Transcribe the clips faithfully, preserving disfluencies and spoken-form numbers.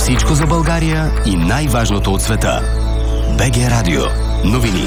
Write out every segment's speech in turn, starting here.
Всичко за България и най-важното от света. БГ Радио. Новини.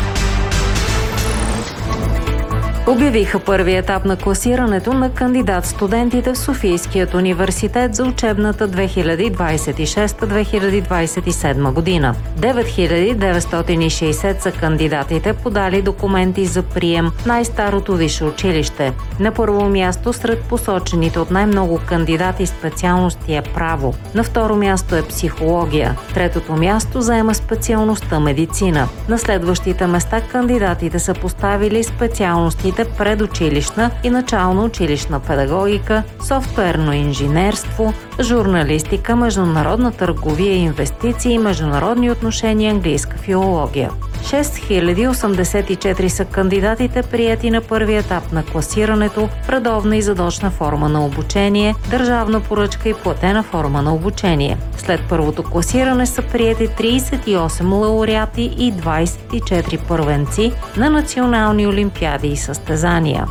Обявиха първи етап на класирането на кандидат-студентите в Софийският университет за учебната две хиляди двадесет и шеста - две хиляди двадесет и седма година. девет хиляди деветстотин и шейсет са кандидатите, подали документи за прием в най-старото висше училище. На първо място сред посочените от най-много кандидати специалности е право. На второ място е психология. Третото място заема специалността медицина. На следващите места кандидатите са поставили специалностите предучилищна и начално училищна педагогика, софтуерно инженерство, журналистика, международна търговия и инвестиции, международни отношения, английска филология. шест хиляди осемдесет и четири са кандидатите, приети на първи етап на класирането в редовна и задочна форма на обучение, държавна поръчка и платена форма на обучение. След първото класиране са приети тридесет и осем лауреати и двадесет и четири първенци на национални олимпиади и състезания.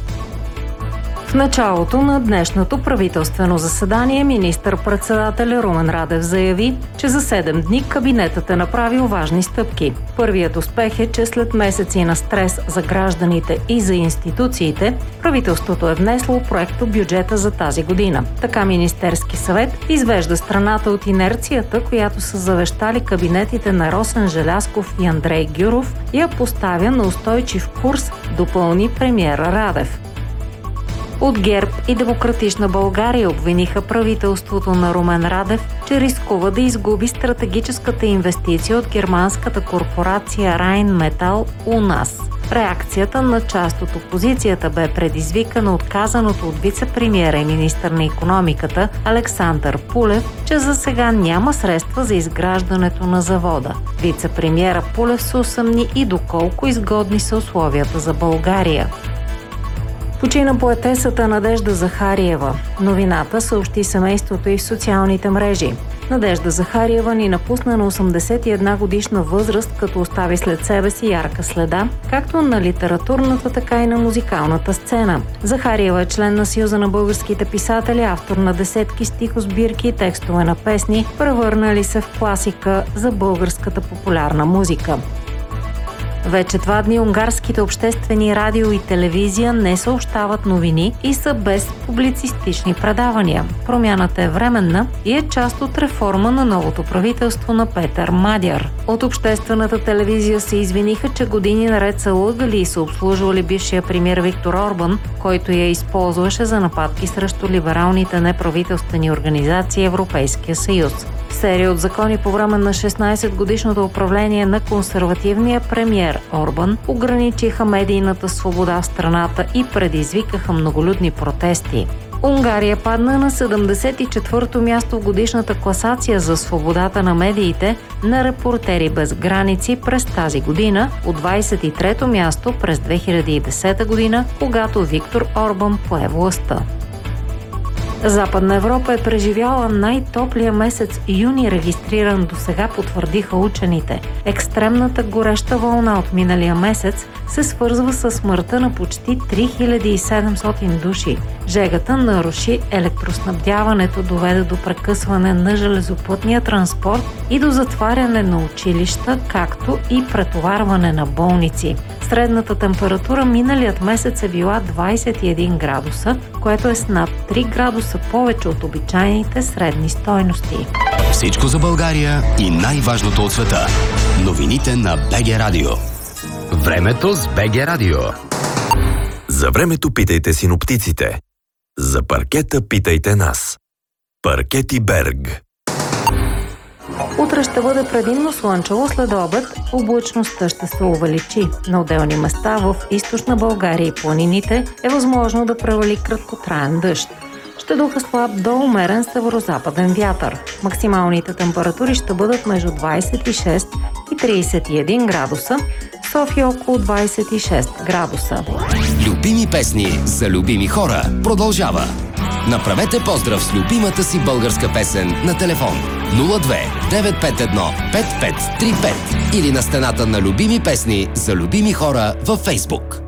В началото на днешното правителствено заседание министър-председателя Румен Радев заяви, че за седем дни кабинетът е направил важни стъпки. Първият успех е, че след месеци на стрес за гражданите и за институциите, правителството е внесло проекто бюджета за тази година. Така Министерски съвет извежда страната от инерцията, която са завещали кабинетите на Росен Желязков и Андрей Гюров, и я поставя на устойчив курс, допълни премиера Радев. От ГЕРБ и Демократична България обвиниха правителството на Румен Радев, че рискува да изгуби стратегическата инвестиция от германската корпорация Райнметал у нас. Реакцията на част от опозицията бе предизвикана от казаното от вице-премиера и министър на икономиката Александър Пулев, че за сега няма средства за изграждането на завода. Вице-премиера Пулев се усъмни и доколко изгодни са условията за България. Почина поетесата Надежда Захариева. Новината съобщи семейството и в социалните мрежи. Надежда Захариева ни напусна на осемдесет и една годишна възраст, като остави след себе си ярка следа, както на литературната, така и на музикалната сцена. Захариева е член на Съюза на българските писатели, автор на десетки стихосбирки и текстове на песни, превърнали се в класика за българската популярна музика. Вече два дни унгарските обществени радио и телевизия не съобщават новини и са без публицистични предавания. Промяната е временна и е част от реформа на новото правителство на Петър Мадяр. От обществената телевизия се извиниха, че години наред са лъгали и са обслужвали бившия премиер Виктор Орбан, който я използваше за нападки срещу либералните неправителствени организации Европейския съюз. Серия от закони по време на шестнадесетгодишното управление на консервативния премиер Орбан ограничиха медийната свобода в страната и предизвикаха многолюдни протести. Унгария падна на седемдесет и четвърто място в годишната класация за свободата на медиите на Репортери без граници през тази година, от двадесет и трето място през две хиляди и десета година, когато Виктор Орбан пое властта. Западна Европа е преживяла най-топлия месец юни, регистриран досега, потвърдиха учените. Екстремната гореща вълна от миналия месец се свързва с смъртта на почти три хиляди и седемстотин души. Жегата наруши електроснабдяването, доведе до прекъсване на железопътния транспорт и до затваряне на училища, както и претоварване на болници. Средната температура миналият месец е била двадесет и един градуса, което е с над три градуса повече от обичайните средни стойности. Всичко за България и най-важното от света. Новините на БГ Радио. Времето с БГ Радио. За времето питайте синоптиците. За паркета питайте нас. Паркети Берг. Утре ще бъде предимно слънчево, след обед облачността ще се увеличи. На отделни места в източна България и планините е възможно да превали краткотраен дъжд. Ще духа слаб до умерен северозападен вятър. Максималните температури ще бъдат между двадесет и шест и тридесет и един градуса, София около двадесет и шест градуса. Любими песни за любими хора продължава. Направете поздрав с любимата си българска песен на телефон нула две девет пет едно пет пет три пет или на стената на любими песни за любими хора във Фейсбук.